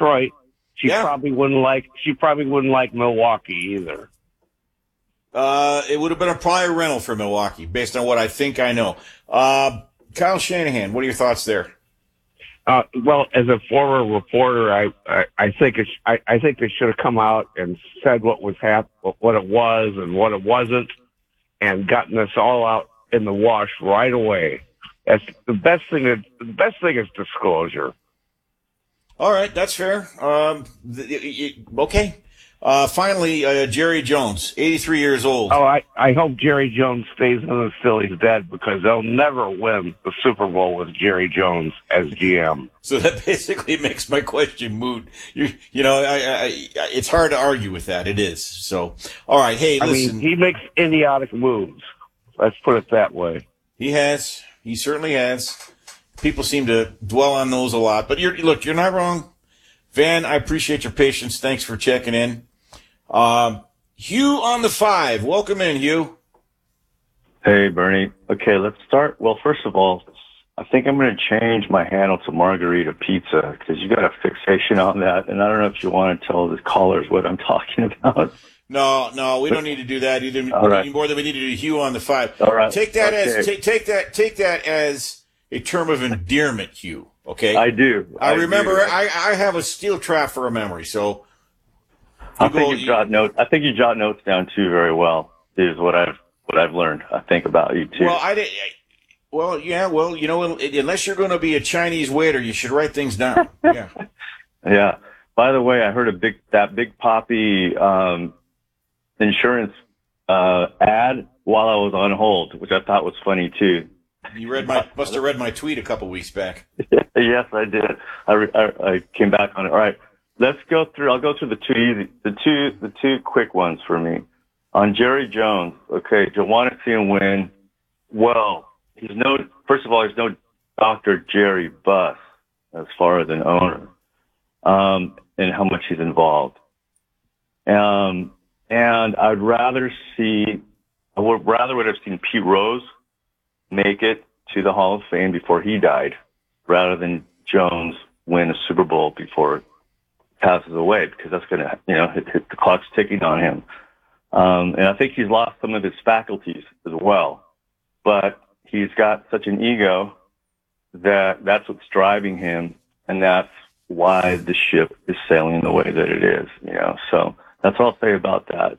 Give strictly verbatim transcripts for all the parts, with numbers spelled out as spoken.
Detroit, she Yeah. probably wouldn't like. She probably wouldn't like Milwaukee either. Uh, it would have been a prior rental for Milwaukee, based on what I think I know. Uh, Kyle Shanahan, what are your thoughts there? Uh, well, as a former reporter, I I, I think it, I, I think they should have come out and said what was hap- what it was and what it wasn't, and gotten this all out in the wash right away. That's the best thing. That, the best thing is disclosure. All right, that's fair. Um, th- y- y- okay. Uh, finally, uh, Jerry Jones, eighty-three years old. Oh, I, I hope Jerry Jones stays in the Phillies dead, because they'll never win the Super Bowl with Jerry Jones as G M. So that basically makes my question moot. You, you know, I, I, I, it's hard to argue with that. It is. So, all right. Hey, listen. I mean, he makes idiotic moves. Let's put it that way. He has. He certainly has. People seem to dwell on those a lot. But you're, look, you're not wrong. Van, I appreciate your patience. Thanks for checking in. Um, Hugh on the five. Welcome in, Hugh. Hey, Bernie. Okay, let's start. Well, first of all, I think I'm going to change my handle to Margarita Pizza, because you got a fixation on that, and I don't know if you want to tell the callers what I'm talking about. No, no, we don't need to do that either. All right. Any more than we need to do Hugh on the five. All right. Take that Okay. as take, take that take that as a term of endearment, Hugh. Okay. I do. I, I remember. do. I, I have a steel trap for a memory, so. I you think go- you jot notes. I think you jot notes down too very well. Is what I've what I've learned. I think about you too. Well, I did. Well, yeah. Well, you know, unless you're going to be a Chinese waiter, you should write things down. Yeah. Yeah. By the way, I heard a big that Big Poppy um, insurance uh, ad while I was on hold, which I thought was funny too. You read my must have read my tweet a couple weeks back. Yes, I did. I, re- I I came back on it. All right, let's go through. I'll go through the two easy, the two the two quick ones for me. On Jerry Jones, okay, do you want to see him win? Well, he's no. First of all, he's no Doctor Jerry Buss as far as an owner, um, and how much he's involved. Um, and I'd rather see. I would rather would have seen Pete Rose make it to the Hall of Fame before he died, rather than Jones win a Super Bowl before it passes away, because that's going to, you know, hit, hit the clock's ticking on him. Um, and I think he's lost some of his faculties as well, but he's got such an ego that that's what's driving him, and that's why the ship is sailing the way that it is, you know. So that's all I'll say about that.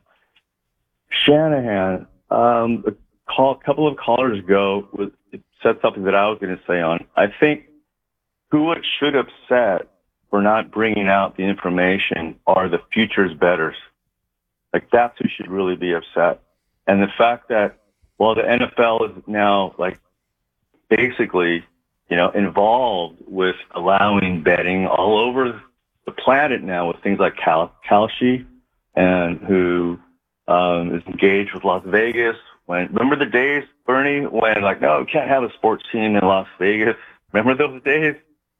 Shanahan, um, call, a couple of callers ago was, it said something that I was going to say on. I think who it should upset for not bringing out the information are the futures bettors. Like, that's who should really be upset. And the fact that, well, the N F L is now, like, basically, you know, involved with allowing betting all over the planet now with things like Cal- Kalshi, and who um, is engaged with Las Vegas. When remember the days, Bernie, when like, no, we can't have a sports team in Las Vegas. Remember those days?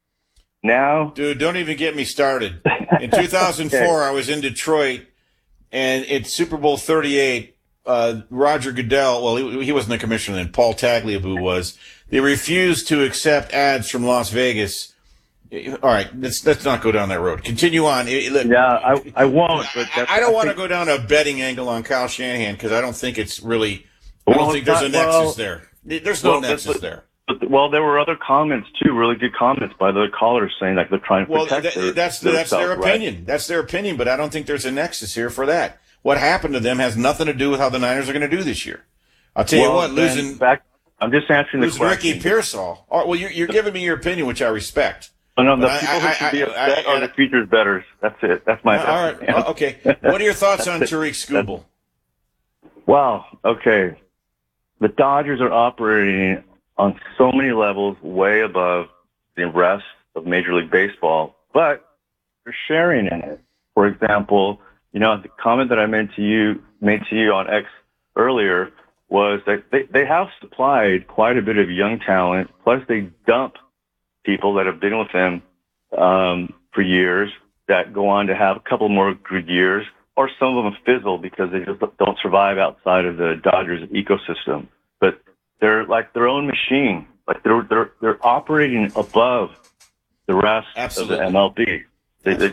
Now, Dude, don't even get me started. In two thousand four, Okay. I was in Detroit, and it's Super Bowl thirty-eight. Uh, Roger Goodell, well, he, he wasn't the commissioner then. Paul Tagliabue was. They refused to accept ads from Las Vegas. All right, let's let's not go down that road. Continue on. Look, yeah, I I won't. But I, that's, I don't want to think- go down a betting angle on Kyle Shanahan, because I don't think it's really. I Well, don't think there's a it's nexus not- well- there. There's no well, but- nexus but- there. But, well, there were other comments too, really good comments by the callers saying like they're trying to Well, protect th- their, that's that's their self, right? opinion. That's their opinion, but I don't think there's a nexus here for that. What happened to them has nothing to do with how the Niners are going to do this year. I'll tell you Well, what, then, losing back, I'm just answering the losing question. Ricky Pearsall. All right, well, you're, you're giving me your opinion, which I respect. Oh, no, the But I- people who I- should be I- upset I- are the futures bettors. That's it. That's my. All right, well, okay. What are your thoughts on Tariq Skubal? Wow. Okay. The Dodgers are operating on so many levels way above the rest of Major League Baseball, but they're sharing in it. For example, you know, the comment that I made to you, made to you on X earlier was that they, they have supplied quite a bit of young talent, plus they dump people that have been with them um, for years that go on to have a couple more good years, or some of them fizzle because they just don't survive outside of the Dodgers ecosystem. But they're like their own machine. Like they're they're they're operating above the rest Absolutely. of the M L B. They, they